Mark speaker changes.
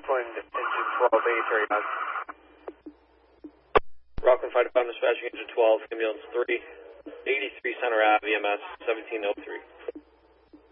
Speaker 1: Rockland, engine 12, 83 knots.
Speaker 2: Rockland Fire Department dispatching engine 12, ambulance 3, 83 Center Ave, EMS 1703.